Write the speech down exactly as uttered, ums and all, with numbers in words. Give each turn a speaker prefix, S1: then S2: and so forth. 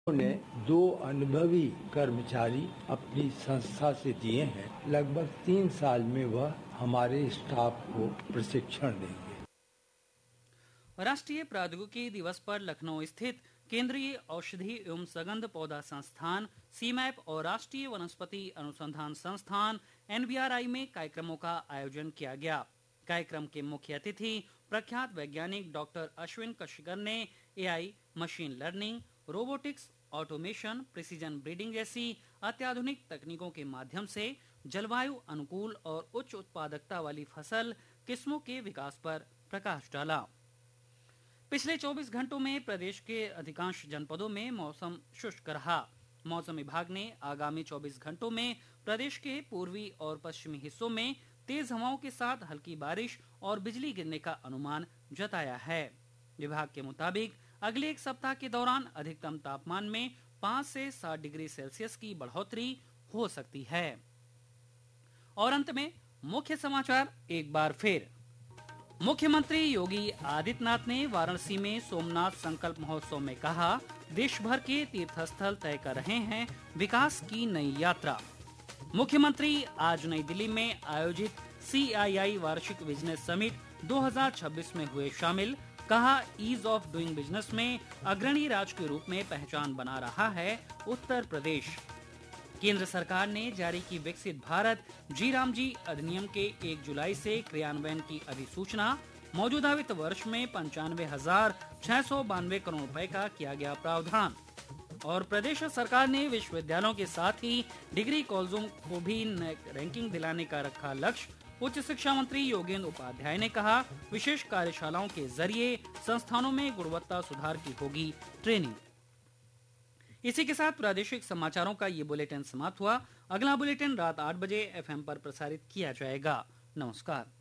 S1: ने दो अनुभवी कर्मचारी अपनी संस्था से दिए हैं। लगभग तीन साल में वह हमारे स्टाफ को प्रशिक्षण देंगे।
S2: राष्ट्रीय प्रौद्योगिकी दिवस पर लखनऊ स्थित केंद्रीय औषधि एवं सगंध पौधा संस्थान सीमैप और राष्ट्रीय वनस्पति अनुसंधान संस्थान एनबीआरआई में कार्यक्रमों का आयोजन किया गया। कार्यक्रम के मुख्य अतिथि प्रख्यात वैज्ञानिक डॉक्टर अश्विन कशिकर ने AI, machine learning, robotics, automation, precision breeding जैसी अत्याधुनिक तकनीकों के माध्यम से जलवायु अनुकूल और उच्च उत्पादकता वाली फसल किस्मों के विकास पर प्रकाश डाला। पिछले चौबीस घंटों में प्रदेश के अधिकांश जनपदों में मौसम शुष्क रहा। मौसम विभाग ने आगामी चौबीस घंटों में प्रदेश के पूर्वी और पश्चिमी हिस्सों में तेज हवाओं के साथ हल्की बारिश और बिजली गिरने का अनुमान जताया है। विभाग के मुताबिक अगले एक सप्ताह के दौरान अधिकतम तापमान में पाँच से सात डिग्री सेल्सियस की बढ़ोतरी हो सकती है। और अंत में मुख्य समाचार एक बार फिर। मुख्यमंत्री योगी आदित्यनाथ ने वाराणसी में सोमनाथ संकल्प महोत्सव में कहा, देश भर के तीर्थस्थल तय कर रहे हैं विकास की नई यात्रा। मुख्यमंत्री आज नई दिल्ली में आयोजित सीआईआई वार्षिक बिजनेस समिट दो हज़ार छब्बीस में हुए शामिल। कहा, ईज ऑफ डूइंग बिजनेस में अग्रणी राज्य के रूप में पहचान बना रहा है उत्तर प्रदेश। केंद्र सरकार ने जारी की विकसित भारत जी राम जी अधिनियम के एक जुलाई से क्रियान्वयन की अधिसूचना। मौजूदा वित्त वर्ष में पंचानवे हजार छह सौ बानवे करोड़ रुपए का किया गया प्रावधान। और प्रदेश सरकार ने विश्वविद्यालयों के साथ ही डिग्री कॉलेजों को भी रैंकिंग दिलाने का रखा लक्ष्य। उच्च शिक्षा मंत्री योगेंद्र उपाध्याय ने कहा, विशेष कार्यशालाओं के जरिए संस्थानों में गुणवत्ता सुधार की होगी ट्रेनिंग। इसी के साथ प्रादेशिक समाचारों का ये बुलेटिन समाप्त हुआ। अगला बुलेटिन रात आठ बजे एफएम पर प्रसारित किया जाएगा। नमस्कार।